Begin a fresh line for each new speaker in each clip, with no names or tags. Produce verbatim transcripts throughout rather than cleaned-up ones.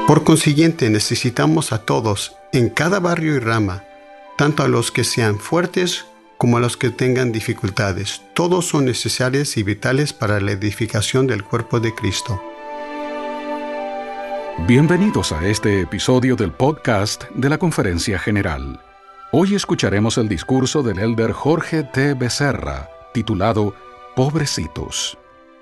Por consiguiente, necesitamos a todos, en cada barrio y rama, tanto a los que sean fuertes como a los que tengan dificultades. Todos son necesarios y vitales para la edificación del cuerpo de Cristo.
Bienvenidos a este episodio del podcast de la Conferencia General. Hoy escucharemos el discurso del elder Jorge T. Becerra, titulado Pobrecitos.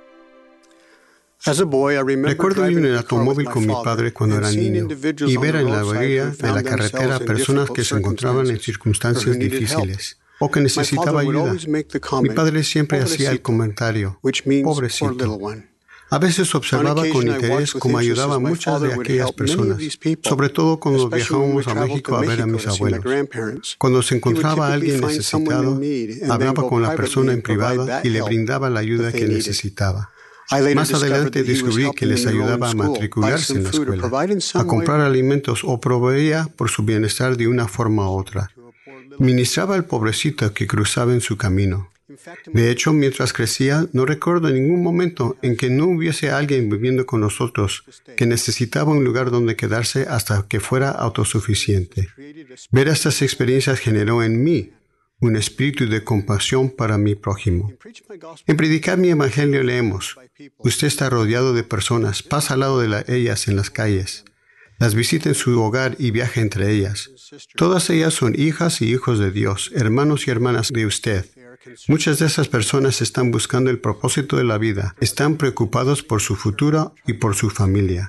Recuerdo ir en el automóvil con mi padre cuando era niño y ver en la orilla de la carretera personas que se encontraban en circunstancias difíciles o que necesitaban ayuda. Mi padre siempre hacía el comentario, pobrecito. A veces observaba con interés cómo ayudaba a muchas de aquellas personas, sobre todo cuando viajábamos a México a ver a mis abuelos. Cuando se encontraba alguien necesitado, hablaba con la persona en privado y le brindaba la ayuda que necesitaba. Más adelante descubrí que les ayudaba a matricularse en la escuela, a comprar alimentos o proveía por su bienestar de una forma u otra. Ministraba al pobrecito que cruzaba en su camino. De hecho, mientras crecía, no recuerdo ningún momento en que no hubiese alguien viviendo con nosotros que necesitaba un lugar donde quedarse hasta que fuera autosuficiente. Ver estas experiencias generó en mí un espíritu de compasión para mi prójimo. En predicar mi evangelio leemos: usted está rodeado de personas, pasa al lado de la, ellas en las calles, las visita en su hogar y viaja entre ellas. Todas ellas son hijas y hijos de Dios, hermanos y hermanas de usted. Muchas de esas personas están buscando el propósito de la vida, están preocupados por su futuro y por su familia.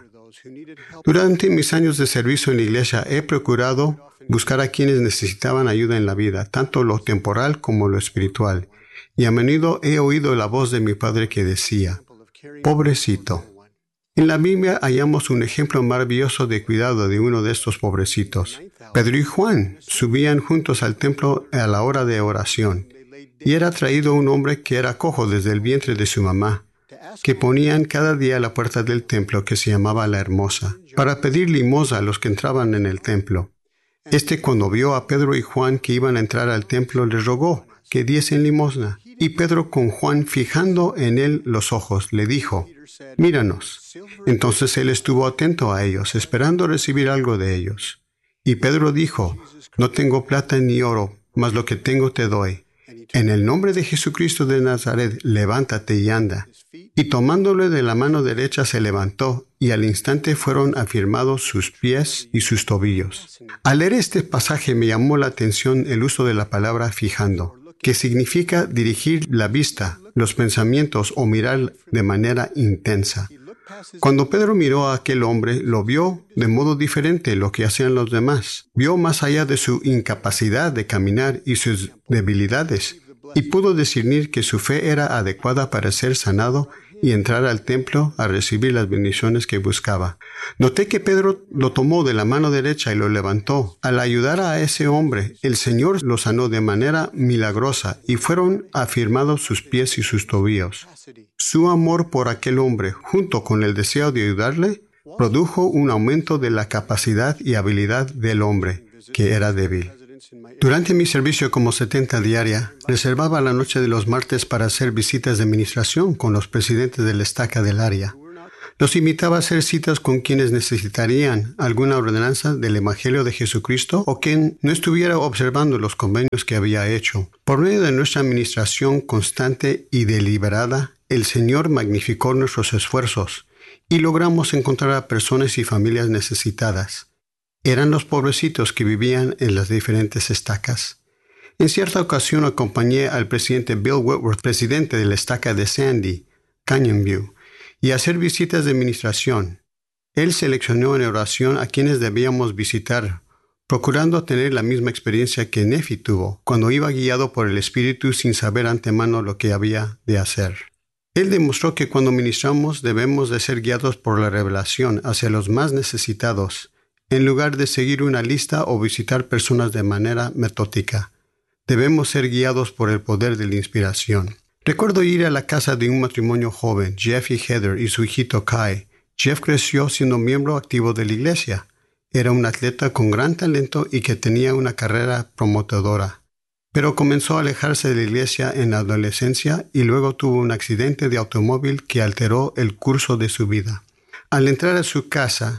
Durante mis años de servicio en la iglesia he procurado buscar a quienes necesitaban ayuda en la vida, tanto lo temporal como lo espiritual, y a menudo he oído la voz de mi padre que decía, pobrecito. En la Biblia hallamos un ejemplo maravilloso de cuidado de uno de estos pobrecitos. Pedro y Juan subían juntos al templo a la hora de oración, y era traído un hombre que era cojo desde el vientre de su mamá, que ponían cada día a la puerta del templo, que se llamaba La Hermosa, para pedir limosna a los que entraban en el templo. Este, cuando vio a Pedro y Juan que iban a entrar al templo, les rogó que diesen limosna. Y Pedro, con Juan fijando en él los ojos, le dijo, míranos. Entonces él estuvo atento a ellos, esperando recibir algo de ellos. Y Pedro dijo, no tengo plata ni oro, mas lo que tengo te doy. En el nombre de Jesucristo de Nazaret, levántate y anda. Y tomándole de la mano derecha se levantó, y al instante fueron afirmados sus pies y sus tobillos. Al leer este pasaje me llamó la atención el uso de la palabra fijando, que significa dirigir la vista, los pensamientos o mirar de manera intensa. Cuando Pedro miró a aquel hombre, lo vio de modo diferente de lo que hacían los demás. Vio más allá de su incapacidad de caminar y sus debilidades, y pudo discernir que su fe era adecuada para ser sanado y entrar al templo a recibir las bendiciones que buscaba. Noté que Pedro lo tomó de la mano derecha y lo levantó. Al ayudar a ese hombre, el Señor lo sanó de manera milagrosa y fueron afirmados sus pies y sus tobillos. Su amor por aquel hombre, junto con el deseo de ayudarle, produjo un aumento de la capacidad y habilidad del hombre, que era débil. Durante mi servicio como setenta diaria, reservaba la noche de los martes para hacer visitas de ministración con los presidentes de la estaca del área. Los invitaba a hacer citas con quienes necesitarían alguna ordenanza del Evangelio de Jesucristo o quien no estuviera observando los convenios que había hecho. Por medio de nuestra administración constante y deliberada, el Señor magnificó nuestros esfuerzos y logramos encontrar a personas y familias necesitadas. Eran los pobrecitos que vivían en las diferentes estacas. En cierta ocasión acompañé al presidente Bill Whitworth, presidente de la estaca de Sandy, Canyon View, y a hacer visitas de administración. Él seleccionó en oración a quienes debíamos visitar, procurando tener la misma experiencia que Nefi tuvo cuando iba guiado por el Espíritu sin saber antemano lo que había de hacer. Él demostró que cuando ministramos debemos de ser guiados por la revelación hacia los más necesitados, en lugar de seguir una lista o visitar personas de manera metódica. Debemos ser guiados por el poder de la inspiración. Recuerdo ir a la casa de un matrimonio joven, Jeff y Heather, y su hijito Kai. Jeff creció siendo miembro activo de la iglesia. Era un atleta con gran talento y que tenía una carrera prometedora. Pero comenzó a alejarse de la iglesia en la adolescencia y luego tuvo un accidente de automóvil que alteró el curso de su vida. Al entrar a su casa,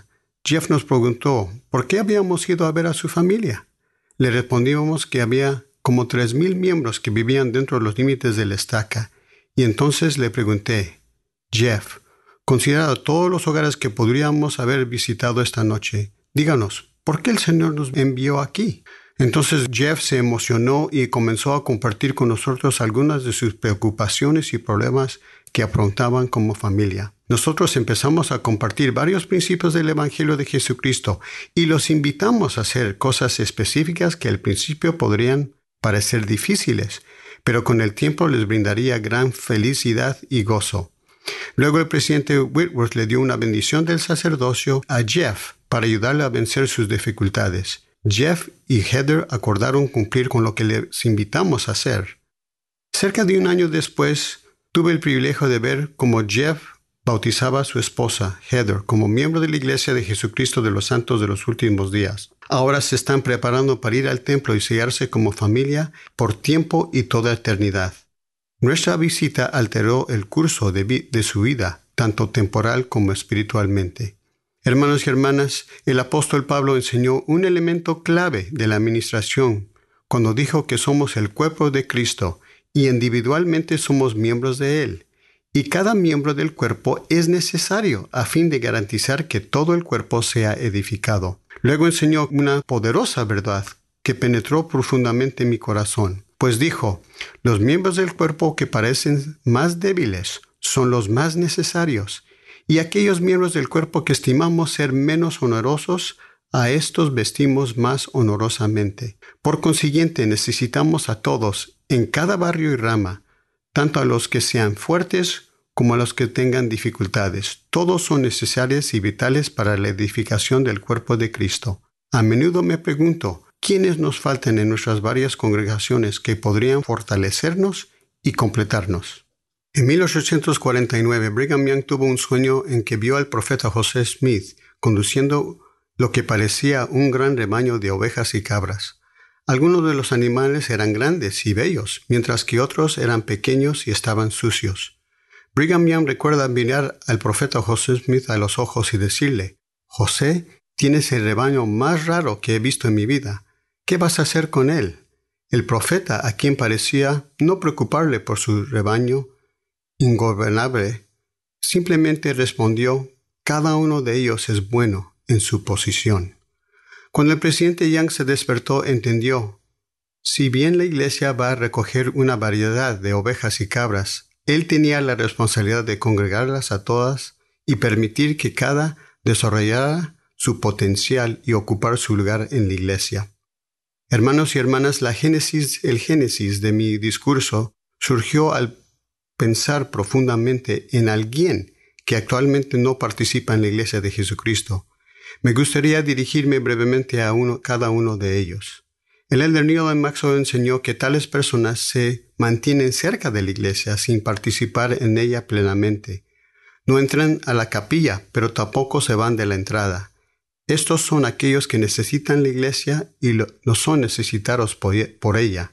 Jeff nos preguntó por qué habíamos ido a ver a su familia. Le respondimos que había como tres mil miembros que vivían dentro de los límites de la estaca, y entonces le pregunté, Jeff, considerado todos los hogares que podríamos haber visitado esta noche, díganos, ¿por qué el Señor nos envió aquí? Entonces Jeff se emocionó y comenzó a compartir con nosotros algunas de sus preocupaciones y problemas que afrontaban como familia. Nosotros empezamos a compartir varios principios del Evangelio de Jesucristo y los invitamos a hacer cosas específicas que al principio podrían parecer difíciles, pero con el tiempo les brindaría gran felicidad y gozo. Luego el presidente Whitworth le dio una bendición del sacerdocio a Jeff para ayudarle a vencer sus dificultades. Jeff y Heather acordaron cumplir con lo que les invitamos a hacer. Cerca de un año después, tuve el privilegio de ver cómo Jeff bautizaba a su esposa, Heather, como miembro de la Iglesia de Jesucristo de los Santos de los Últimos Días. Ahora se están preparando para ir al templo y sellarse como familia por tiempo y toda eternidad. Nuestra visita alteró el curso de, vi- de su vida, tanto temporal como espiritualmente. Hermanos y hermanas, el apóstol Pablo enseñó un elemento clave de la administración cuando dijo que somos el cuerpo de Cristo y individualmente somos miembros de Él. Y cada miembro del cuerpo es necesario a fin de garantizar que todo el cuerpo sea edificado. Luego enseñó una poderosa verdad que penetró profundamente mi corazón, pues dijo, los miembros del cuerpo que parecen más débiles son los más necesarios, y aquellos miembros del cuerpo que estimamos ser menos honorosos, a estos vestimos más honorosamente. Por consiguiente, necesitamos a todos, en cada barrio y rama, tanto a los que sean fuertes como a los que tengan dificultades. Todos son necesarios y vitales para la edificación del cuerpo de Cristo. A menudo me pregunto, ¿quiénes nos faltan en nuestras varias congregaciones que podrían fortalecernos y completarnos? En mil ochocientos cuarenta y nueve, Brigham Young tuvo un sueño en que vio al profeta José Smith conduciendo lo que parecía un gran rebaño de ovejas y cabras. Algunos de los animales eran grandes y bellos, mientras que otros eran pequeños y estaban sucios. Brigham Young recuerda mirar al profeta José Smith a los ojos y decirle, José, tienes el rebaño más raro que he visto en mi vida. ¿Qué vas a hacer con él? El profeta, a quien parecía no preocuparle por su rebaño ingobernable, simplemente respondió, cada uno de ellos es bueno en su posición. Cuando el presidente Young se despertó, entendió, si bien la iglesia va a recoger una variedad de ovejas y cabras, él tenía la responsabilidad de congregarlas a todas y permitir que cada desarrollara su potencial y ocupar su lugar en la iglesia. Hermanos y hermanas, la génesis, el génesis de mi discurso surgió al pensar profundamente en alguien que actualmente no participa en la Iglesia de Jesucristo. Me gustaría dirigirme brevemente a uno, cada uno de ellos. El elder Neil M. Maxwell enseñó que tales personas se mantienen cerca de la Iglesia sin participar en ella plenamente. No entran a la capilla, pero tampoco se van de la entrada. Estos son aquellos que necesitan la Iglesia y lo, no son necesitados por, por ella,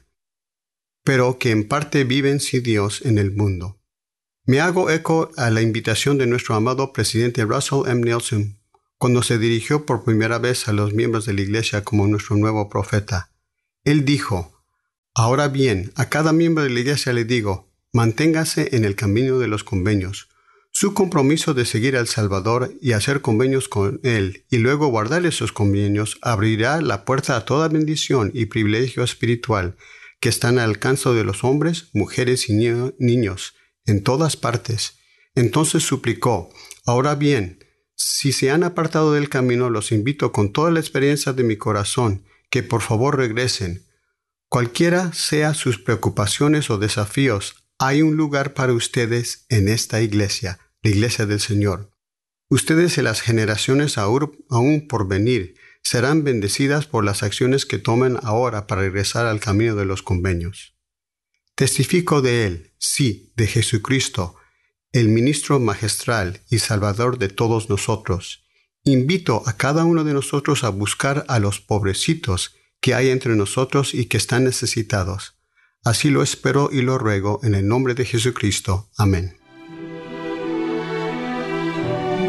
pero que en parte viven sin Dios en el mundo. Me hago eco a la invitación de nuestro amado presidente Russell M. Nelson cuando se dirigió por primera vez a los miembros de la Iglesia como nuestro nuevo profeta. Él dijo, ahora bien, a cada miembro de la Iglesia le digo, manténgase en el camino de los convenios. Su compromiso de seguir al Salvador y hacer convenios con Él y luego guardar esos convenios abrirá la puerta a toda bendición y privilegio espiritual que están al alcance de los hombres, mujeres y ni- niños, en todas partes. Entonces suplicó, ahora bien, si se han apartado del camino, los invito con toda la experiencia de mi corazón, que por favor regresen. Cualquiera sea sus preocupaciones o desafíos, hay un lugar para ustedes en esta iglesia, la iglesia del Señor. Ustedes y las generaciones aún por venir serán bendecidas por las acciones que tomen ahora para regresar al camino de los convenios. Testifico de Él, sí, de Jesucristo, el ministro magistral y salvador de todos nosotros. Invito a cada uno de nosotros a buscar a los pobrecitos que hay entre nosotros y que están necesitados. Así lo espero y lo ruego en el nombre de Jesucristo. Amén.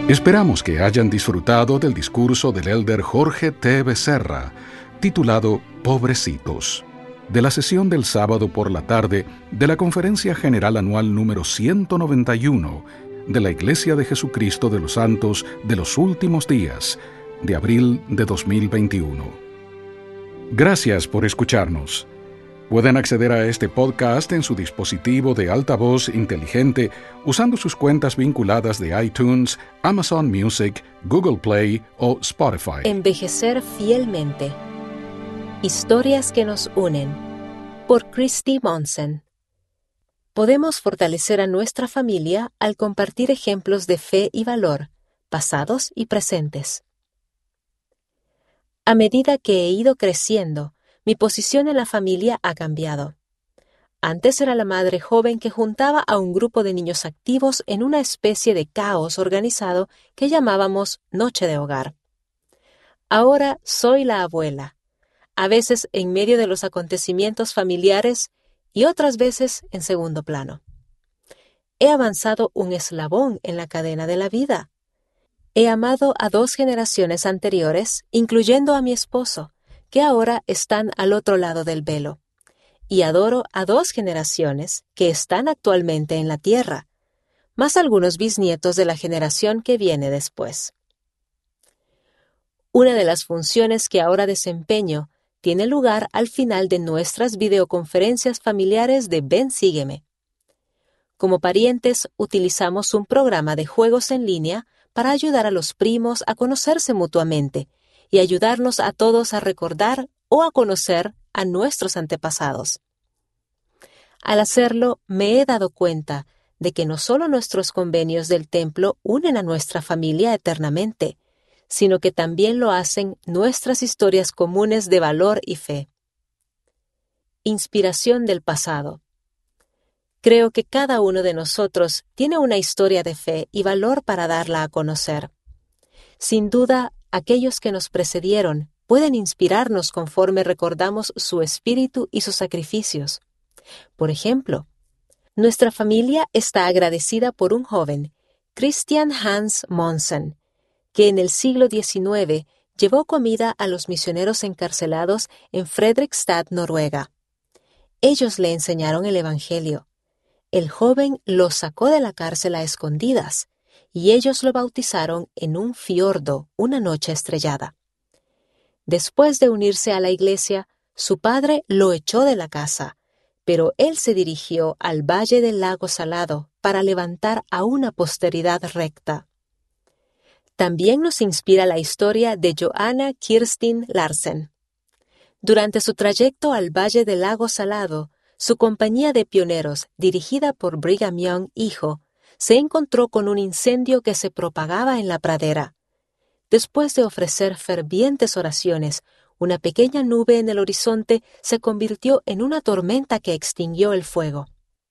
Esperamos que hayan disfrutado del discurso del elder Jorge T. Becerra, titulado Pobrecitos, de la sesión del sábado por la tarde de la Conferencia General Anual número ciento noventa y uno de la Iglesia de Jesucristo de los Santos de los Últimos Días, de abril de dos mil veintiuno. Gracias por escucharnos. Pueden acceder a este podcast en su dispositivo de altavoz inteligente usando sus cuentas vinculadas de iTunes, Amazon Music, Google Play o Spotify.
Envejecer fielmente. Historias que nos unen. Por Christy Monson. Podemos fortalecer a nuestra familia al compartir ejemplos de fe y valor, pasados y presentes. A medida que he ido creciendo, mi posición en la familia ha cambiado. Antes era la madre joven que juntaba a un grupo de niños activos en una especie de caos organizado que llamábamos Noche de Hogar. Ahora soy la abuela, a veces en medio de los acontecimientos familiares y otras veces en segundo plano. He avanzado un eslabón en la cadena de la vida. He amado a dos generaciones anteriores, incluyendo a mi esposo, que ahora están al otro lado del velo, y adoro a dos generaciones que están actualmente en la tierra, más algunos bisnietos de la generación que viene después. Una de las funciones que ahora desempeño tiene lugar al final de nuestras videoconferencias familiares de Ven Sígueme. Como parientes, utilizamos un programa de juegos en línea para ayudar a los primos a conocerse mutuamente y ayudarnos a todos a recordar o a conocer a nuestros antepasados. Al hacerlo, me he dado cuenta de que no solo nuestros convenios del templo unen a nuestra familia eternamente, sino que también lo hacen nuestras historias comunes de valor y fe. Inspiración del pasado. Creo que cada uno de nosotros tiene una historia de fe y valor para darla a conocer. Sin duda, aquellos que nos precedieron pueden inspirarnos conforme recordamos su espíritu y sus sacrificios. Por ejemplo, nuestra familia está agradecida por un joven, Christian Hans Monsen, que en el siglo diecinueve llevó comida a los misioneros encarcelados en Fredrikstad, Noruega. Ellos le enseñaron el Evangelio. El joven los sacó de la cárcel a escondidas, y ellos lo bautizaron en un fiordo una noche estrellada. Después de unirse a la iglesia, su padre lo echó de la casa, pero él se dirigió al valle del lago Salado para levantar a una posteridad recta. También nos inspira la historia de Johanna Kirstin Larsen. Durante su trayecto al valle del lago Salado, su compañía de pioneros, dirigida por Brigham Young, hijo, se encontró con un incendio que se propagaba en la pradera. Después de ofrecer fervientes oraciones, una pequeña nube en el horizonte se convirtió en una tormenta que extinguió el fuego.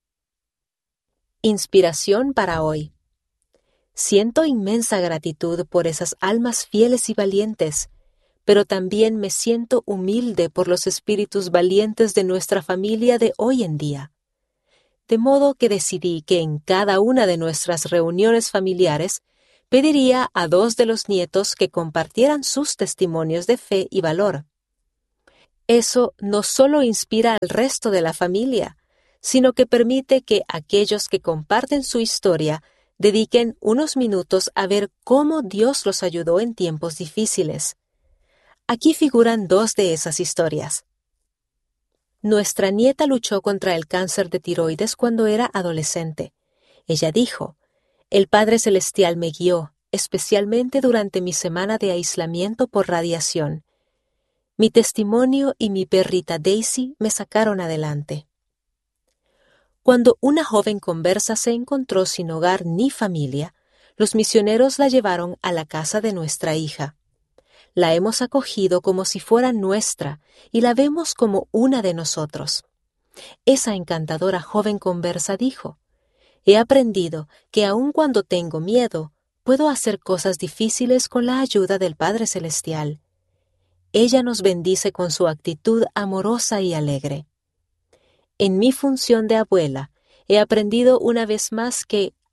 Inspiración para hoy. Siento inmensa gratitud por esas almas fieles y valientes, pero también me siento humilde por los espíritus valientes de nuestra familia de hoy en día. De modo que decidí que en cada una de nuestras reuniones familiares pediría a dos de los nietos que compartieran sus testimonios de fe y valor. Eso no solo inspira al resto de la familia, sino que permite que aquellos que comparten su historia dediquen unos minutos a ver cómo Dios los ayudó en tiempos difíciles. Aquí figuran dos de esas historias. Nuestra nieta luchó contra el cáncer de tiroides cuando era adolescente. Ella dijo, «El Padre Celestial me guió, especialmente durante mi semana de aislamiento por radiación. Mi testimonio y mi perrita Daisy me sacaron adelante». Cuando una joven conversa se encontró sin hogar ni familia, los misioneros la llevaron a la casa de nuestra hija. La hemos acogido como si fuera nuestra y la vemos como una de nosotros. Esa encantadora joven conversa dijo, «He aprendido que aun cuando tengo miedo, puedo hacer cosas difíciles con la ayuda del Padre Celestial». Ella nos bendice con su actitud amorosa y alegre. En mi función de abuela, he aprendido una vez más que,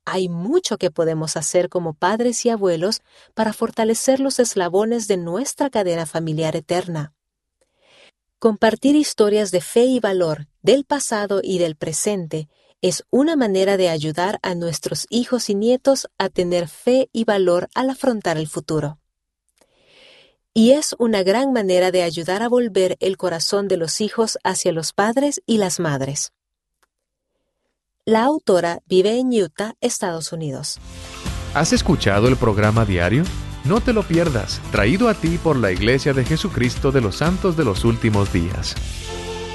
Hay mucho que podemos hacer como padres y abuelos para fortalecer los eslabones de nuestra cadena familiar eterna. Compartir historias de fe y valor del pasado y del presente es una manera de ayudar a nuestros hijos y nietos a tener fe y valor al afrontar el futuro. Y es una gran manera de ayudar a volver el corazón de los hijos hacia los padres y las madres. La autora vive en Utah, Estados Unidos.
¿Has escuchado el programa diario? No te lo pierdas, traído a ti por la Iglesia de Jesucristo de los Santos de los Últimos Días.